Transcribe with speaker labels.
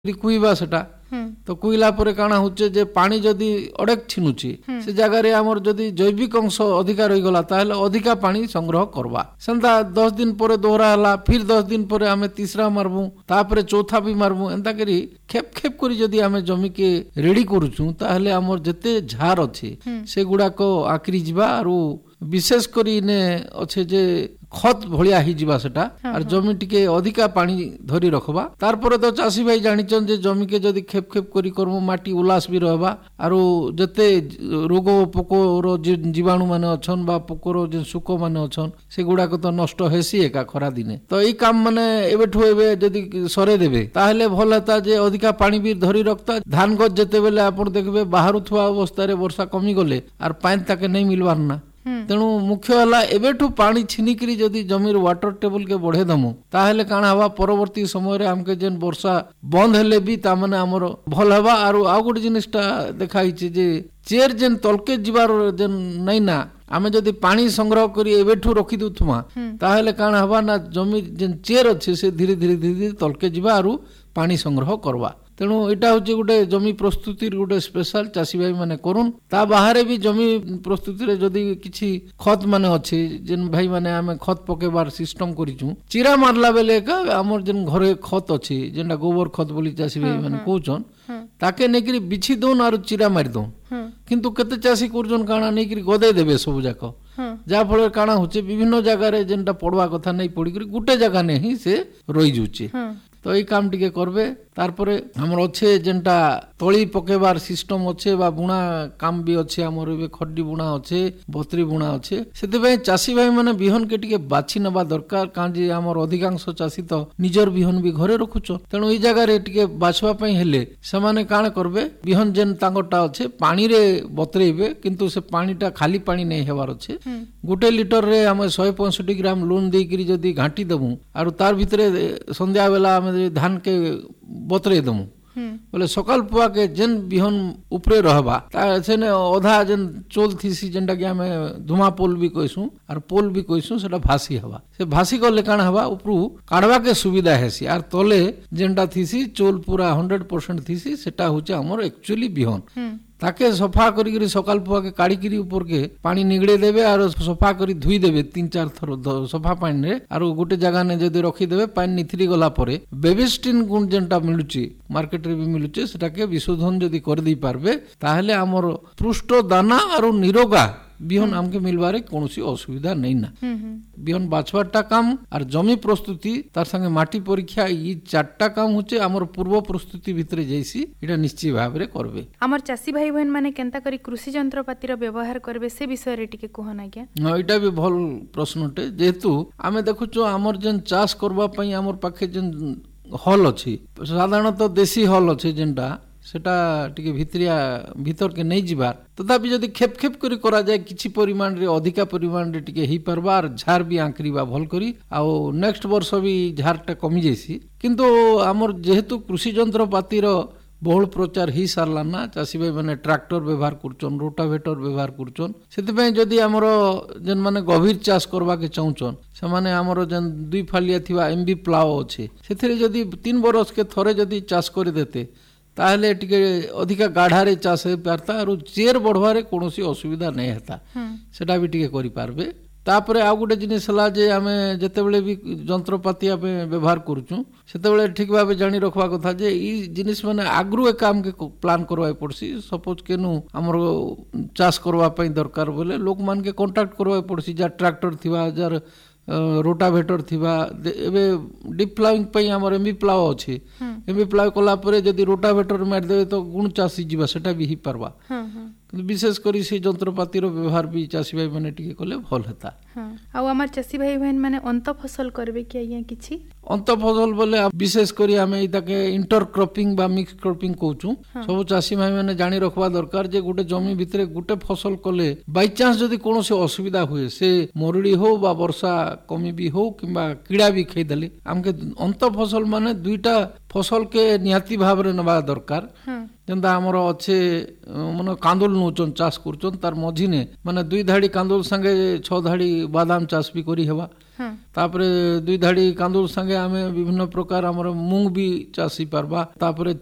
Speaker 1: କୁଇବା ସେଟା ତ କୁଇଲା ପରେ କାଣା ହଉଛେ ଯେ ପାଣି ଯଦି ଅଡେକ ଛିନୁଛି ସେ ଜାଗାରେ ଆମର ଯଦି ଜୈବିକ ଅଂଶ ଅଧିକା ରହିଗଲା ତାହେଲେ ଅଧିକା ପାଣି ସଂଗ୍ରହ କରବା। ସେନ୍ତା 10 ଦିନ ପରେ ଦୋହରା ହେଲା, ଫିର 10 ଦିନ ପରେ ଆମେ ତିସରା ମାରବୁ, ତାପରେ ଚୌथा ବି ମାରବୁ। ଏନ୍ତା କରି ଖେପ କରି ଯଦି ଆମେ ଜମିକେ ରେଡି କରୁଛୁ ତାହେଲେ ଆମର ଯେତେ ଝାର ଅଛି ସେଗୁଡାକ ଆକରି ଯିବା। ଆରୁ ବିଶେଷ କରି ନେ ଅଛେ ଯେ ଖତ ଭଳିଆ ହେଇଯିବା ସେଟା, আর জমি টিকে ଅଧିକା ପାଣି ଧରି ରଖବା। ତାରପରେ ତ ଚାଷୀ ଭାଇ ଜାଣିଛନ୍ ଯେ ଜମିକେ ଯଦି ଖେପ କରି କରମୁ ମାଟି ଉଲ୍ଲାସ ବି ରହିବା। ଆରୁ ଯେତେ ରୋଗ ପୋକର ଜୀବାଣୁ ମାନେ ଅଛନ୍ ବା ପୋକର ଯେ ଶୁକ ମାନେ ଅଛନ୍ ସେଗୁଡାକ ତ ନଷ୍ଟ ହେସି ଏକା ଖରା ଦିନେ। ତ ଏଇ କାମ ମାନେ ଏବେଠୁ ଏବେ ଯଦି ସରେଇ ଦେବେ ତାହେଲେ ଭଲ ହେତା ଯେ ଅଧିକା ପାଣି ବି ଧରି ରଖତା। ଧାନ ଗଛ ଯେତେବେଳେ ଆପଣ ଦେଖିବେ ବାହାରୁଥିବା ଅବସ୍ଥାରେ ବର୍ଷା କମିଗଲେ ଆର୍ ପାଣି ତାକେ ନେଇ ମିଲବାର ନା। ତେଣୁ ମୁଖ୍ୟ ହେଲା ଏବେଠୁ ପାଣି ଛିନିକିରି ଯଦି ଜମିର ୱାଟର ଟେବୁଲ କେ ବଢେଇ ଦମୁ ତାହେଲେ କାଣା ହବା ପରବର୍ତ୍ତୀ ସମୟରେ ଆମକେ ଯେନ୍ ବର୍ଷା ବନ୍ଦ ହେଲେ ବି ତାମାନେ ଆମର ଭଲ ହେବା। ଆରୁ ଆଉ ଗୋଟେ ଜିନିଷଟା ଦେଖା ହେଇଛି ଯେ ଚେର ଯେନ୍ ତଲକେ ଯିବାର ଯେନ୍ ନାଇଁ ନା, ଆମେ ଯଦି ପାଣି ସଂଗ୍ରହ କରି ଏବେଠୁ ରଖି ଦଉଥୁମା ତାହେଲେ କାଣା ହବା ନା ଜମି ଯେନ୍ ଚେର ଅଛି ସେ ଧୀରେ ଧୀରେ ତଲକେ ଯିବା ଆରୁ ପାଣି ସଂଗ୍ରହ କରବା। ତେଣୁ ଏଇଟା ହଉଛି ଗୋଟେ ଜମି ପ୍ରସ୍ତୁତିର ଗୋଟେ ସ୍ପେଶାଲ ଚାଷୀ ଭାଇ ମାନେ କରୁନ୍। ତା ବାହାରେ ବି ଜମି ପ୍ରସ୍ତୁତିରେ ଯଦି କିଛି ଖତ ମାନେ ଅଛି ଯେନ୍ ଭାଇ ମାନେ ଆମେ ଖତ ପକେଇବାର ସିଷ୍ଟମ କରିଛୁ, ଚିରା ମାରଲା ବେଲେ ଏକା ଆମର ଯେନ୍ ଘରେ ଖତ ଅଛି ଯେନ୍ଟା ଗୋବର ଖତ ବୋଲି ଚାଷୀ ଭାଇ ମାନେ କହୁଛନ୍ ତାକେ ନେଇକିରି ବିଛି ଦଉନ୍ ଆରୁ ଚିରା ମାରି ଦଉନ୍। କିନ୍ତୁ କେତେ ଚାଷୀ କରୁଛନ୍ କାଣା ନେଇକିରି ଗଦେଇ ଦେବେ ସବୁ ଯାକ, ଯାହା ଫଳରେ କାଣା ହଉଛି ବିଭିନ୍ନ ଜାଗାରେ ଯେନ୍ଟା ପଡବା କଥା ନେଇ ପଡିକିରି ଗୋଟେ ଜାଗା ନେ ହିଁ ସେ ରହିଯାଉଛି। ତ ଏଇ କାମ ଟିକେ করবে। তারপরে আমার অছে যেনটা তଳି পকেবার সিস্টম অছে বা বুଣା কাম বি অছে, আমার এবে খড্ডি বুଣା অছে, বতরি বুଣା অছে। সেপাই চাষী ভাই মানে বিহন কে টিকে বাছি নেবা দরকার, কারণ যে আমার অধিকাংশ চাষী তো নিজের বিহন বি ঘরে রখুছ। তেণু এই জায়গায় টিকে বাছবা পাই হেলে সেমানে কাণ করবে বিহন যেন তাঙ্গরটা অছে পানিরে বতরেইবে, কিন্তু সে পানিটা খালি পানি নেই হেবার অছে। গোটে লিটর রে আমি 165 গ্রাম লুণ ଦେଇକିରି যদি ঘাঁটি দেবু আর তার ভিতরে সন্ধ্যা বেলা আমি ধান কে বতরেই দেবু बोले सकाल पुआ के जेन बिहन उपरे रहबा सेने अधा जेन चोल थीसी जेनटा कि आमे धुमा पोल भी कहसु और पोल भी कहसु सेटा भासी हवा। से भासी गले काण हवा उपरु काढवा के सुविधा हेसी और तले जेनटा थीसी चोल पूरा 100% थीसी सेटा होचे हमर एक्चुअली बिहन। ताके सफा करी सकाल पुआ के काढ़ी ऊपर के पानी निगड़े देवे और सफा करी धुई देवे 3-4 थर सफा पानी रे और गोटे जगह ने जदि रखी देवे पानी निथरी गला परे बेबिस्टिन गुण जेनटा मिलुची मार्केट रे भी मिलुची सेटा के विशोधन जदि कर दी पारबे ताहले हमर पृष्ठ दाना और निरोगा बिहन आमके मिलबारे कोनोसी असुविधा नहीं ना। बिहन बाछवाटा काम और जमी प्रस्तुति तार संगे माटी परीक्षा ई चारटा काम होचे हमर पूर्व प्रस्तुति भितरे जैसी एटा निश्चित भाव रे करबे।
Speaker 2: हमर चासी भाई बहन माने केनता करी कृषि यंत्रपातिर व्यवहार करबे से विषय रे टिके कहना क्या।
Speaker 1: एटा भी भल प्रश्नटे, जेहेतु आमे देखुचो हमर जन चाष करबा पई हमर पाखे जन हल अछि साधारणतः देसी हल अछि जेनटा सेटा टिके भितरिया भीतर के नहीं जीवार, तथापि जदि खेप करी करा जाए किछि परिमाण रे अधिका परिमाण रे टिके ही परबा और झार भी आंकरीबा भल करी आ नेक्स्ट वर्ष भी झारटा कमी जैसी। किंतु हमर जेहेतु कृषि यंत्रपातिर बहुल प्रचार ही सारला ना, चाषी भाई माने ट्रैक्टर व्यवहार करछन, रोटावेटर व्यवहार करछन। सेति जदि हमर जेन माने गभीर चाष करबा के चाहछन से माने हमर जेन 2 फालिया थिबा एमबी प्लाव अछि सेथिरे जदि 3 बरस के थरे जदि चाष कर देते ताहले टिके अधिका गाढ़ारे चाष हो पारता और चेर बढ़वारे कोनोसी असुविधा नहीं हेता, सेटा भी टिके करि पारबे। तापरे आ गोटे जिनिस हला जे आमे जेतेबेले भी यंत्रपाति आमे व्यवहार करूछु सेतेबेले ठीक भाबे जानि रखवा कथा जे ई जिनिस माने आगरु ए काम के प्लान करवाई पड़सी। सपोज केनु हमर चाष करवा पई दरकार बोले लोक मान के कांटेक्ट करवाई पड़सी, जा ट्रैक्टर थिबा जार रोटावेटर थिबा एबे डीप प्लाविंग पई हमर एमबी प्लाव अछि। एमबी प्लाव कला परे जदि रोटावेटर मार देबे तो गुण चासी जीवा सेटा भी ही परबा। विशेष करी से यंत्रपातिर व्यवहार भी चाषी भाई माने टिके कले भल हेता।
Speaker 2: आ हमर चाषी भाई बहन माने अंत फसल करबे कि आया किछि
Speaker 1: अंत फसल बोले विशेष करी हमें इताके इंटर क्रॉपिंग बा मिक्स क्रॉपिंग कहूछु। सब चाषी भाई माने जानि रखवा दरकार जे गोटे जमी भितरे गोटे फसल कले बाय चांस जदि कोनोसी असुविधा हुए से मरुड़ी हो बा वर्षा कमी भी हो किबा कीड़ा भी खाई देले हमके अंत फसल माने दुईटा फसल के निहाती भाव रे नबा दरकार जेंता हमर अच्छे माने कांदुल नौचन चाष करचन तार मझिने माने 2 धाड़ी कांदुल संगे 6 धाड़ी बादाम चाष भी करी हेबा तापरे 2 धाड़ी कांदुल संगे आमे विभिन्न प्रकार हमर मूंग भी चाषी पारबा तापरे